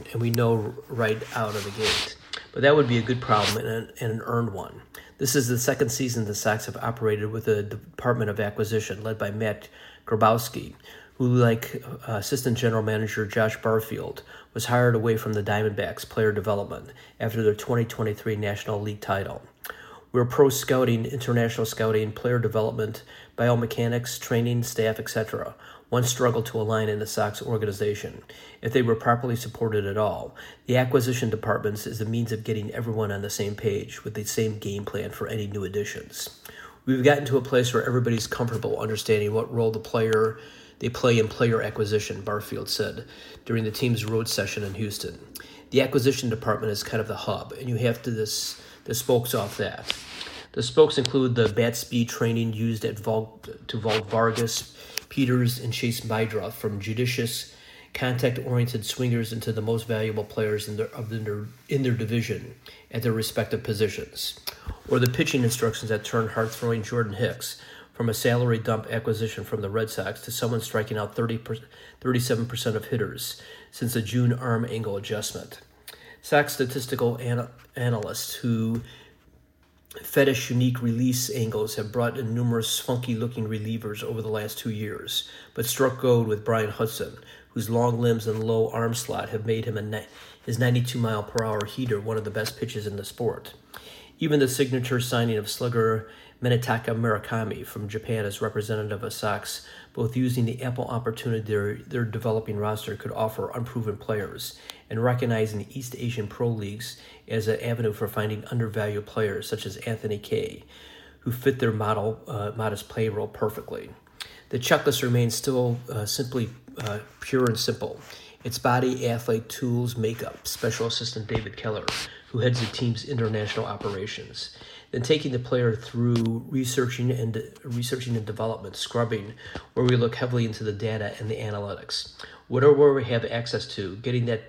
and we know right out of the gate. But that would be a good problem and an earned one. This is the second season the Sox have operated with a Department of Acquisition led by Matt Grabowski, who, like Assistant General Manager Josh Barfield, was hired away from the Diamondbacks player development after their 2023 National League title. We're pro scouting, international scouting, player development, biomechanics, training, staff, etc. One struggle to align in the Sox organization, if they were properly supported at all. The acquisition departments is the means of getting everyone on the same page with the same game plan for any new additions. We've gotten to a place where everybody's comfortable understanding what role they play in player acquisition, Barfield said during the team's road session in Houston. The acquisition department is kind of the hub, and you have the spokes off that. The spokes include the bat speed training used at Vault Vargas, Peters, and Chase Meidroth, from judicious, contact-oriented swingers into the most valuable players in their division at their respective positions. Or the pitching instructions that turn hard-throwing Jordan Hicks from a salary dump acquisition from the Red Sox to someone striking out 37% of hitters since the June arm angle adjustment. Sox statistical analysts who fetish unique release angles have brought in numerous funky-looking relievers over the last 2 years, but struck gold with Brian Hudson, whose long limbs and low arm slot have made him his 92-mile-per-hour heater one of the best pitches in the sport. Even the signature signing of slugger Minetaka Murakami from Japan as representative of Sox, both using the ample opportunity their developing roster could offer unproven players, and recognizing the East Asian Pro Leagues as an avenue for finding undervalued players such as Anthony Kay, who fit their modest payroll perfectly. The checklist remains still simply pure and simple. It's body, athlete, tools, makeup, Special Assistant David Keller, who heads the team's international operations. Then taking the player through researching and development, scrubbing, where we look heavily into the data and the analytics. Whatever we have access to, getting that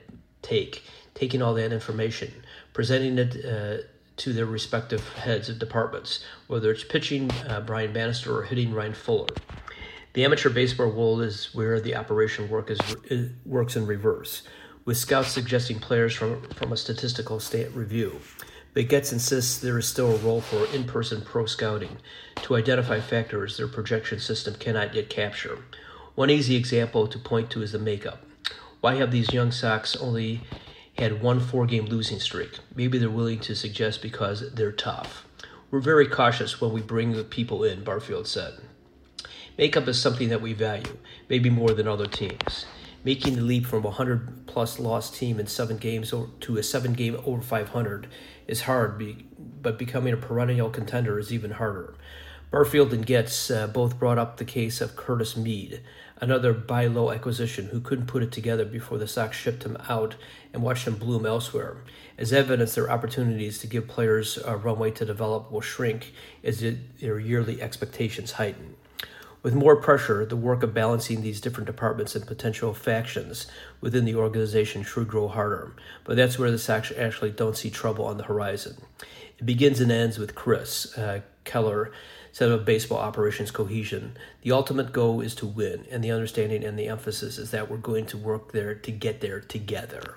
taking all that information, presenting it to their respective heads of departments, whether it's pitching Brian Bannister or hitting Ryan Fuller. The amateur baseball world is where the operation works in reverse, with scouts suggesting players from a statistical stat review. But Getz insists there is still a role for in-person pro scouting to identify factors their projection system cannot yet capture. One easy example to point to is the makeup. Why have these young Sox only had one 4-game losing streak? Maybe they're willing to suggest because they're tough. We're very cautious when we bring the people in, Barfield said. Makeup is something that we value, maybe more than other teams. Making the leap from a 100-plus loss team in 7 games to a 7-game over 500 is hard, but becoming a perennial contender is even harder. Barfield and Getz both brought up the case of Curtis Mead, another buy-low acquisition who couldn't put it together before the Sox shipped him out and watched him bloom elsewhere. As evidence, their opportunities to give players a runway to develop will shrink as their yearly expectations heighten. With more pressure, the work of balancing these different departments and potential factions within the organization should grow harder, but that's where the Sox actually don't see trouble on the horizon. It begins and ends with Chris Keller, said of baseball operations cohesion. The ultimate goal is to win, and the understanding and the emphasis is that we're going to work there to get there together.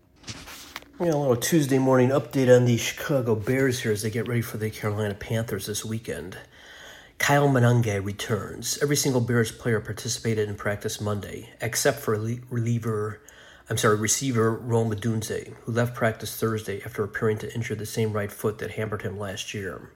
A little Tuesday morning update on the Chicago Bears here as they get ready for the Carolina Panthers this weekend. Kyle Manunga returns. Every single Bears player participated in practice Monday, except for receiver Rome Odunze, who left practice Thursday after appearing to injure the same right foot that hampered him last year.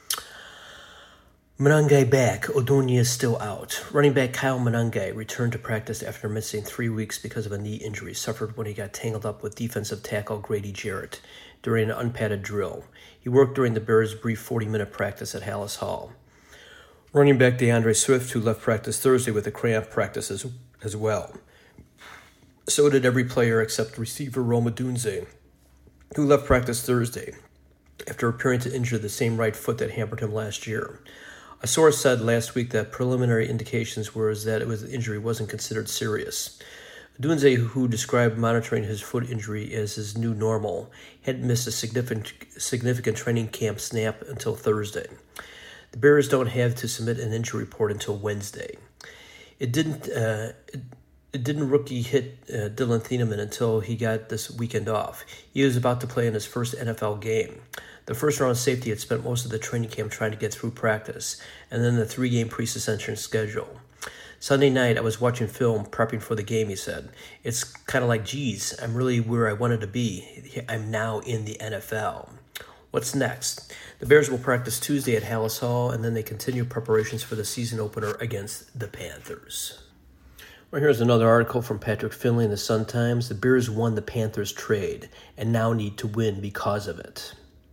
Manunga back. Odunya is still out. Running back Kyle Manunga returned to practice after missing 3 weeks because of a knee injury suffered when he got tangled up with defensive tackle Grady Jarrett during an unpadded drill. He worked during the Bears' brief 40-minute practice at Hallis Hall. Running back DeAndre Swift, who left practice Thursday with a cramp, practice as well. So did every player except receiver Rome Odunze, who left practice Thursday after appearing to injure the same right foot that hampered him last year. A source said last week that preliminary indications were that the injury wasn't considered serious. Odunze, who described monitoring his foot injury as his new normal, hadn't missed a significant training camp snap until Thursday. The Bears don't have to submit an injury report until Wednesday. It it didn't rookie hit Dylan Thieneman until he got this weekend off. He was about to play in his first NFL game. The first-round safety had spent most of the training camp trying to get through practice, and then the 3-game pre-suspension schedule. Sunday night, I was watching film, prepping for the game, he said. It's kind of like, geez, I'm really where I wanted to be. I'm now in the NFL. What's next? The Bears will practice Tuesday at Halas Hall, and then they continue preparations for the season opener against the Panthers. Well, here's another article from Patrick Finley in the Sun-Times. The Bears won the Panthers trade and now need to win because of it.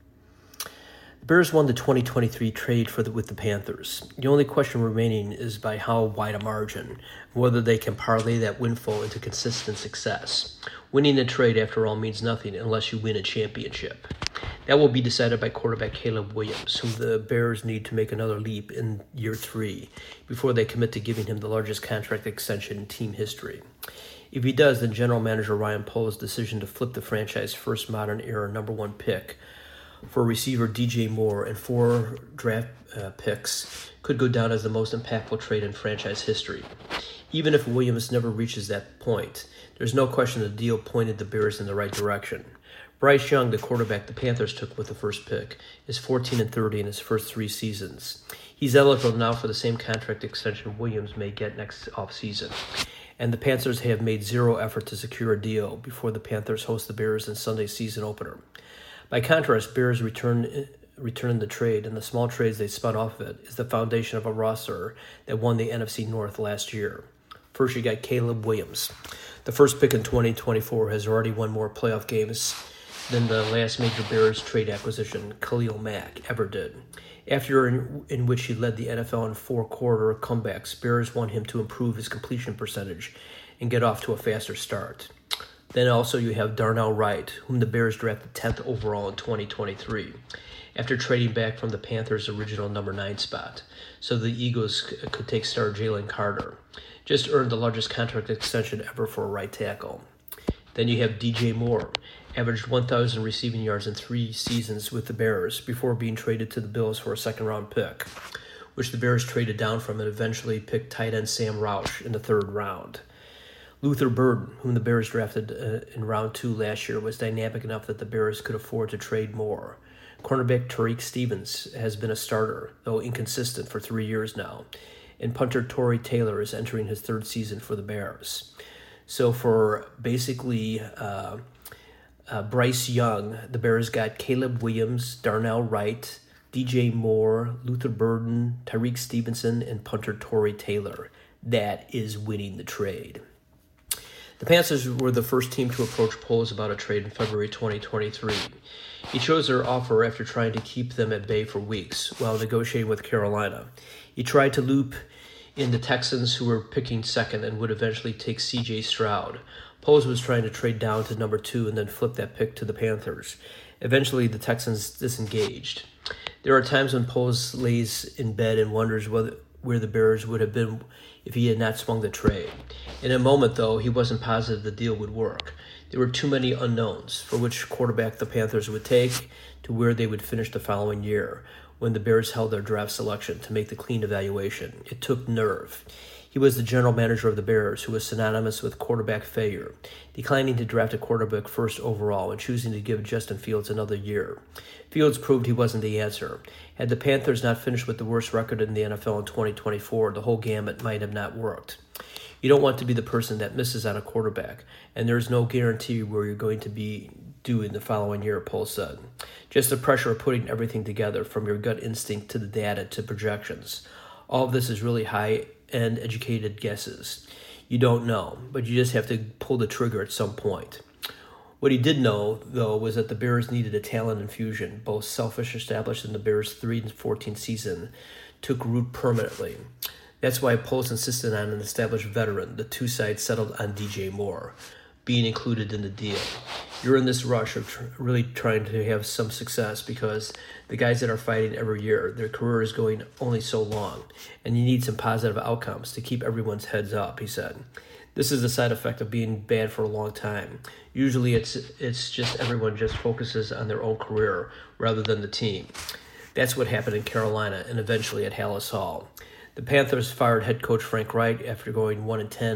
The Bears won the 2023 trade with the Panthers. The only question remaining is by how wide a margin, whether they can parlay that windfall into consistent success. Winning the trade, after all, means nothing unless you win a championship. That will be decided by quarterback Caleb Williams, whom the Bears need to make another leap in year 3 before they commit to giving him the largest contract extension in team history. If he does, then general manager Ryan Poles' decision to flip the franchise's first modern-era number 1 pick for receiver DJ Moore and 4 draft picks could go down as the most impactful trade in franchise history. Even if Williams never reaches that point, there's no question the deal pointed the Bears in the right direction. Bryce Young, the quarterback the Panthers took with the first pick, is 14-30 in his first 3 seasons. He's eligible now for the same contract extension Williams may get next offseason. And the Panthers have made zero effort to secure a deal before the Panthers host the Bears in Sunday's season opener. By contrast, Bears return the trade, and the small trades they spun off of it is the foundation of a roster that won the NFC North last year. First, you got Caleb Williams. The first pick in 2024 has already won more playoff games than the last major Bears trade acquisition, Khalil Mack, ever did. After in which he led the NFL in 4-quarter comebacks, Bears want him to improve his completion percentage and get off to a faster start. Then also you have Darnell Wright, whom the Bears drafted 10th overall in 2023, after trading back from the Panthers' original number 9 spot, so the Eagles could take star Jalen Carter. Just earned the largest contract extension ever for a right tackle. Then you have DJ Moore, averaged 1,000 receiving yards in 3 seasons with the Bears before being traded to the Bills for a second-round pick, which the Bears traded down from and eventually picked tight end Sam Roush in the 3rd round. Luther Burden, whom the Bears drafted in round 2 last year, was dynamic enough that the Bears could afford to trade more. Cornerback Tariq Stevens has been a starter, though inconsistent, for 3 years now, and punter Tory Taylor is entering his 3rd season for the Bears. So for basically Bryce Young, the Bears got Caleb Williams, Darnell Wright, DJ Moore, Luther Burden, Tyreek Stevenson, and punter Tory Taylor. That is winning the trade. The Panthers were the first team to approach Poles about a trade in February 2023. He chose their offer after trying to keep them at bay for weeks while negotiating with Carolina. He tried to loop in the Texans, who were picking 2nd and would eventually take C.J. Stroud. Poles was trying to trade down to number 2 and then flip that pick to the Panthers. Eventually, the Texans disengaged. There are times when Poles lays in bed and wonders where the Bears would have been if he had not swung the trade. In a moment, though, he wasn't positive the deal would work. There were too many unknowns for which quarterback the Panthers would take to where they would finish the following year when the Bears held their draft selection to make the clean evaluation. It took nerve. He was the general manager of the Bears, who was synonymous with quarterback failure, declining to draft a quarterback 1st overall and choosing to give Justin Fields another year. Fields proved he wasn't the answer. Had the Panthers not finished with the worst record in the NFL in 2024, the whole gamut might have not worked. You don't want to be the person that misses on a quarterback, and there's no guarantee where you're going to be doing the following year, Poles said. Just the pressure of putting everything together, from your gut instinct to the data to projections. All of this is really high-end educated guesses. You don't know, but you just have to pull the trigger at some point. What he did know, though, was that the Bears needed a talent infusion. Both selfish established in the Bears' 3-14 season took root permanently. That's why Poles insisted on an established veteran. The 2 sides settled on DJ Moore being included in the deal. You're in this rush of really trying to have some success because the guys that are fighting every year, their career is going only so long, and you need some positive outcomes to keep everyone's heads up, he said. This is the side effect of being bad for a long time. Usually it's just everyone just focuses on their own career rather than the team. That's what happened in Carolina and eventually at Halas Hall. The Panthers fired head coach Frank Reich after going 1-10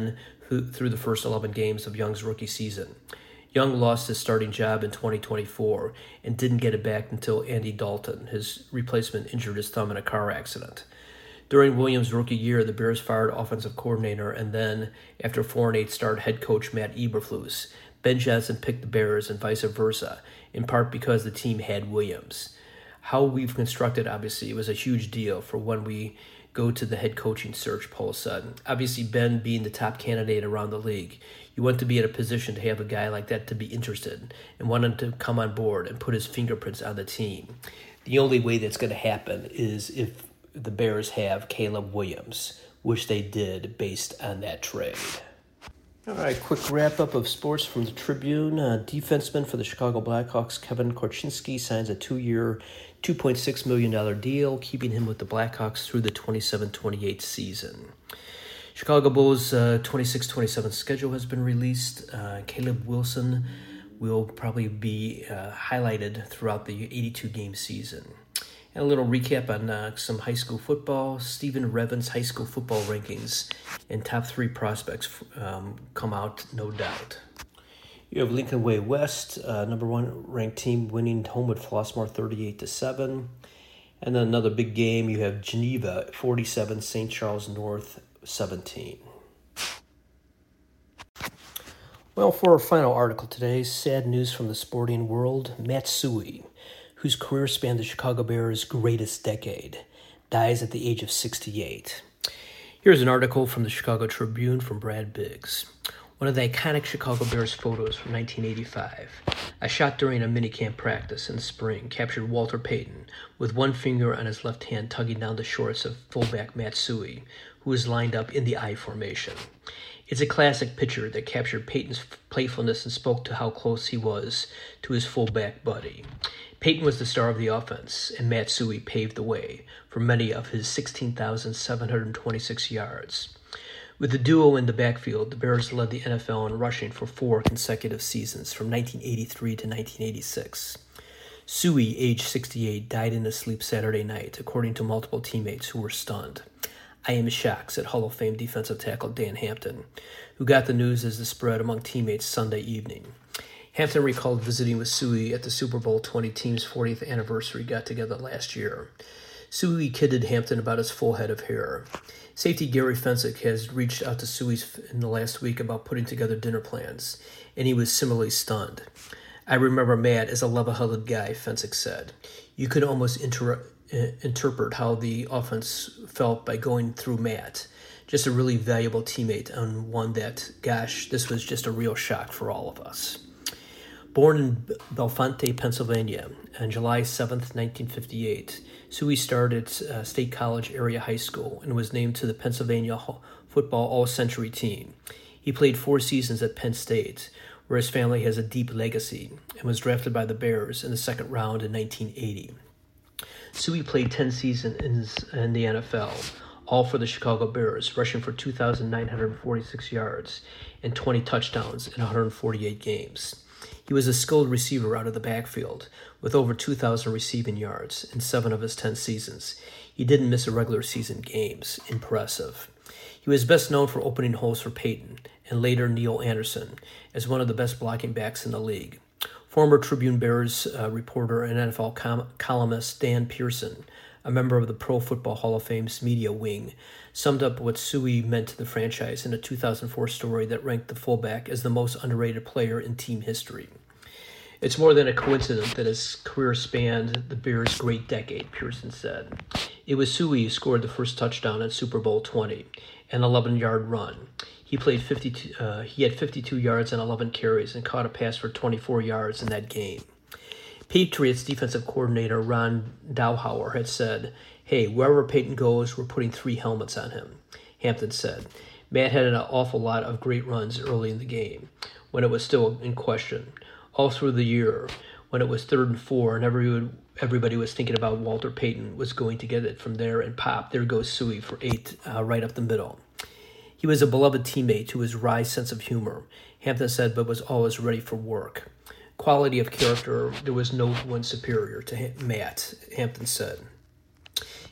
through the first 11 games of Young's rookie season. Young lost his starting job in 2024 and didn't get it back until Andy Dalton, his replacement, injured his thumb in a car accident. During Williams' rookie year, the Bears fired offensive coordinator and then, after 4-8 start head coach Matt Eberflus, Ben Johnson picked the Bears and vice versa, in part because the team had Williams. How we've constructed, obviously, was a huge deal for when we go to the head coaching search, Poles said. Obviously, Ben being the top candidate around the league, you want to be in a position to have a guy like that to be interested and want him to come on board and put his fingerprints on the team. The only way that's going to happen is if the Bears have Caleb Williams, which they did based on that trade. All right, quick wrap-up of sports from the Tribune. Defenseman for the Chicago Blackhawks, Kevin Korchinski, signs a 2-year, $2.6 million deal, keeping him with the Blackhawks through the 27-28 season. Chicago Bulls' 26-27 schedule has been released. Caleb Wilson will probably be highlighted throughout the 82-game season. And a little recap on some high school football. Stephen Revan's high school football rankings and top 3 prospects come out, no doubt. You have Lincoln Way West, number 1 ranked team, winning home at Flossmoor 38-7. And then another big game, you have Geneva 47, St. Charles North 17. Well, for our final article today, sad news from the sporting world. Matsui, whose career spanned the Chicago Bears' greatest decade, dies at the age of 68. Here's an article from the Chicago Tribune from Brad Biggs. One of the iconic Chicago Bears photos from 1985. A shot during a minicamp practice in the spring captured Walter Payton with one finger on his left hand tugging down the shorts of fullback Matsui, who was lined up in the I formation. It's a classic picture that captured Payton's playfulness and spoke to how close he was to his fullback buddy. Payton was the star of the offense, and Matsui paved the way for many of his 16,726 yards. With the duo in the backfield, the Bears led the NFL in rushing for 4 consecutive seasons from 1983 to 1986. Suey, age 68, died in his sleep Saturday night, according to multiple teammates who were stunned. I am shocked, said Hall of Fame defensive tackle Dan Hampton, who got the news as the spread among teammates Sunday evening. Hampton recalled visiting with Suey at the Super Bowl 20 team's 40th anniversary got-together last year. Suey kidded Hampton about his full head of hair. Safety Gary Fensick has reached out to Suey in the last week about putting together dinner plans, and he was similarly stunned. I remember Matt as a level-headed guy, Fensick said. You could almost interpret how the offense felt by going through Matt. Just a really valuable teammate, and one that, gosh, this was just a real shock for all of us. Born in Bellefonte, Pennsylvania, on July 7th, 1958, Suey started at State College Area High School and was named to the Pennsylvania Football All-Century team. He played 4 seasons at Penn State, where his family has a deep legacy, and was drafted by the Bears in the second round in 1980. Suey played 10 seasons in the NFL, all for the Chicago Bears, rushing for 2,946 yards and 20 touchdowns in 148 games. He was a skilled receiver out of the backfield, with over 2,000 receiving yards in 7 of his 10 seasons. He didn't miss a regular season games. Impressive. He was best known for opening holes for Peyton, and later Neil Anderson, as one of the best blocking backs in the league. Former Tribune Bears reporter and NFL columnist Dan Pearson, a member of the Pro Football Hall of Fame's media wing, summed up what Suey meant to the franchise in a 2004 story that ranked the fullback as the most underrated player in team history. It's more than a coincidence that his career spanned the Bears' great decade, Pearson said. It was Suey who scored the first touchdown at Super Bowl 20, an 11-yard run. He had 52 yards and 11 carries and caught a pass for 24 yards in that game. Patriots defensive coordinator Ron Dowhauer had said, "Hey, wherever Peyton goes, we're putting 3 helmets on him," Hampton said. Matt had an awful lot of great runs early in the game, when it was still in question. All through the year, when it was 3rd and 4 and everybody was thinking about Walter Payton was going to get it from there, and pop, there goes Suey for 8 right up the middle. He was a beloved teammate who was wry sense of humor, Hampton said, but was always ready for work. Quality of character, there was no one superior to Matt, Hampton said.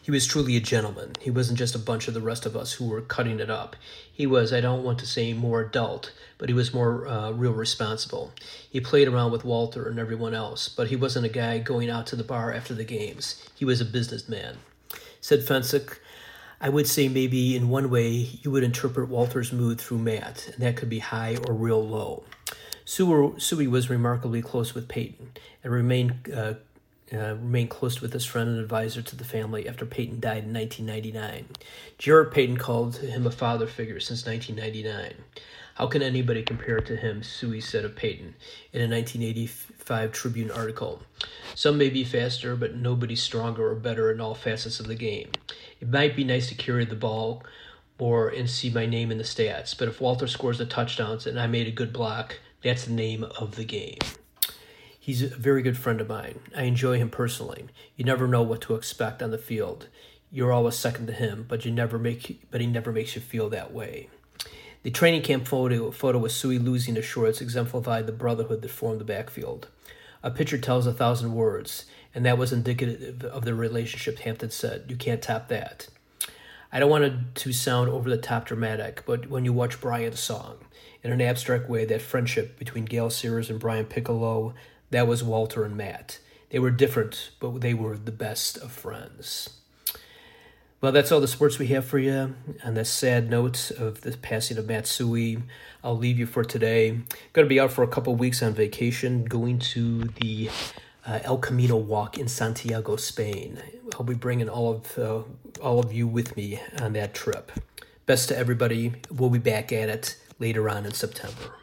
He was truly a gentleman. He wasn't just a bunch of the rest of us who were cutting it up. He was, I don't want to say more adult, but he was more real responsible. He played around with Walter and everyone else, but he wasn't a guy going out to the bar after the games. He was a businessman. Said Fensick, I would say maybe in one way you would interpret Walter's mood through Matt, and that could be high or real low. Suey was remarkably close with Peyton and remained close with his friend and advisor to the family after Peyton died in 1999. Gerard Peyton called him a father figure since 1999. How can anybody compare to him, Suey said of Peyton in a 1985 Tribune article. Some may be faster, but nobody's stronger or better in all facets of the game. It might be nice to carry the ball and see my name in the stats, but if Walter scores the touchdowns and I made a good block, that's the name of the game. He's a very good friend of mine. I enjoy him personally. You never know what to expect on the field. You're always second to him, but he never makes you feel that way. The training camp photo with Suey losing the shorts exemplified the brotherhood that formed the backfield. A picture tells 1,000 words, and that was indicative of the relationship, Hampton said. You can't top that. I don't want to sound over-the-top dramatic, but when you watch Brian's song, in an abstract way, that friendship between Gale Sears and Brian Piccolo, that was Walter and Matt. They were different, but they were the best of friends. Well, that's all the sports we have for you. On that sad note of the passing of Matt Suey, I'll leave you for today. Going to be out for a couple of weeks on vacation, going to the El Camino walk in Santiago, Spain. I'll be bringing all of you with me on that trip. Best to everybody. We'll be back at it later on in September.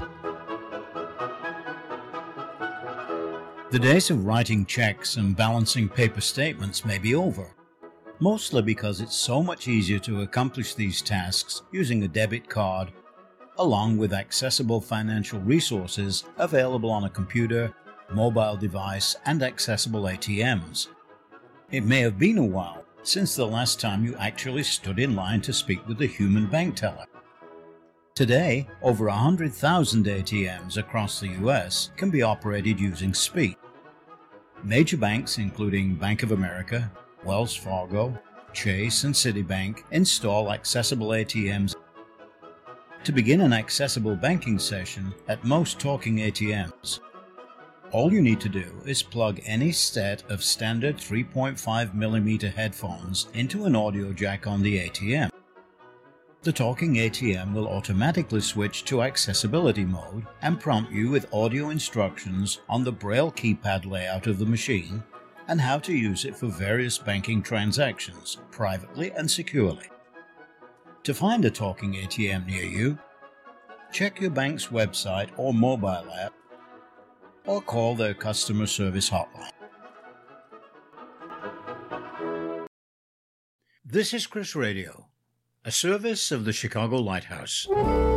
The days of writing checks and balancing paper statements may be over, mostly because it's so much easier to accomplish these tasks using a debit card, along with accessible financial resources available on a computer, mobile device, and accessible ATMs. It may have been a while since the last time you actually stood in line to speak with a human bank teller. Today, over 100,000 ATMs across the US can be operated using Speak. Major banks including Bank of America, Wells Fargo, Chase, and Citibank install accessible ATMs. To begin an accessible banking session at most talking ATMs, all you need to do is plug any set of standard 3.5mm headphones into an audio jack on the ATM. The talking ATM will automatically switch to accessibility mode and prompt you with audio instructions on the Braille keypad layout of the machine and how to use it for various banking transactions, privately and securely. To find a talking ATM near you, check your bank's website or mobile app, or call their customer service hotline. This is Chris Radio, a service of the Chicago Lighthouse.